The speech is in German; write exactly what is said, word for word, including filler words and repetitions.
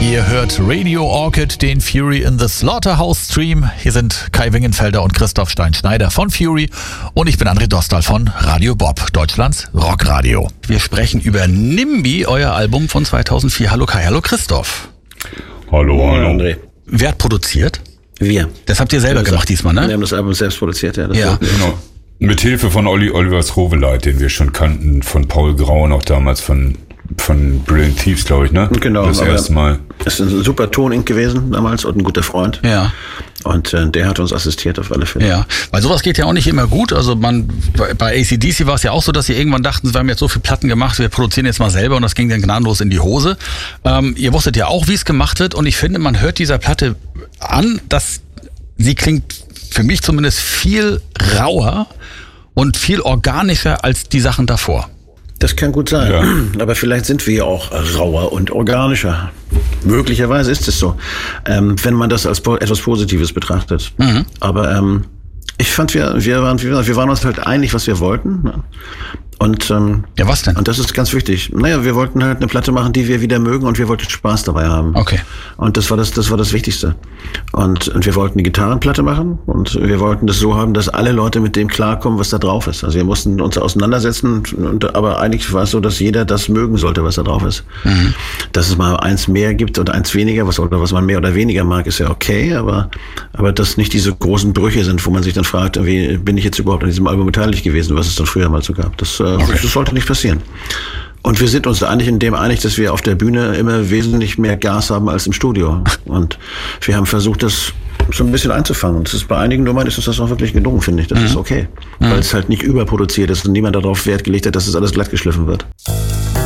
Ihr hört Radio Orchid, den Fury in the Slaughterhouse Stream. Hier sind Kai Wingenfelder und Christoph Stein-Schneider von Fury und ich bin André Dostal von Radio Bob, Deutschlands Rockradio. Wir sprechen über NIMBY, euer Album von zweitausendvier. Hallo Kai, hallo Christoph. Hallo, hallo André. Wer hat produziert? Wir. Das habt ihr selber gemacht diesmal, ne? Wir haben das Album selbst produziert, ja. Das ja. Genau. Mit Hilfe von Olli Oliver Schroveleit, den wir schon kannten, von Paul Grau noch damals von von Brilliant Thieves, glaube ich, ne? Genau. Das erste Mal. Es ist ein super Ton gewesen damals und ein guter Freund. Ja. Und äh, der hat uns assistiert auf alle Fälle. Ja, weil sowas geht ja auch nicht immer gut. Also man bei, bei A C D C war es ja auch so, dass sie irgendwann dachten, wir haben jetzt so viele Platten gemacht, wir produzieren jetzt mal selber und das ging dann gnadenlos in die Hose. Ähm, ihr wusstet ja auch, wie es gemacht wird und ich finde, man hört dieser Platte an, dass sie klingt für mich zumindest viel rauer und viel organischer als die Sachen davor. Das kann gut sein, ja. Aber vielleicht sind wir ja auch rauer und organischer. Möglicherweise ist es so, ähm, wenn man das als po- etwas Positives betrachtet. Mhm. Aber ähm, ich fand, wir, wir, waren, wir waren uns halt einig, was wir wollten. Ne? Und, ähm, ja, was denn? Und das ist ganz wichtig. Naja, wir wollten halt eine Platte machen, die wir wieder mögen und wir wollten Spaß dabei haben. Okay. Und das war das, das war das Wichtigste. Und, und wir wollten eine Gitarrenplatte machen und wir wollten das so haben, dass alle Leute mit dem klarkommen, was da drauf ist. Also wir mussten uns auseinandersetzen, und, aber eigentlich war es so, dass jeder das mögen sollte, was da drauf ist. Mhm. Dass es mal eins mehr gibt und eins weniger, was, oder was man mehr oder weniger mag, ist ja okay, aber, aber dass nicht diese großen Brüche sind, wo man sich dann fragt, wie bin ich jetzt überhaupt an diesem Album beteiligt gewesen, was es dann früher mal so gab. Das, okay. das sollte nicht passieren. Und wir sind uns da eigentlich in dem einig, dass wir auf der Bühne immer wesentlich mehr Gas haben als im Studio. Und wir haben versucht, das so ein bisschen einzufangen. Und es ist bei einigen Nummern ist uns das auch wirklich gelungen, finde ich. Das mhm. ist okay. Mhm. Weil es halt nicht überproduziert ist und niemand darauf Wert gelegt hat, dass es alles glatt geschliffen wird.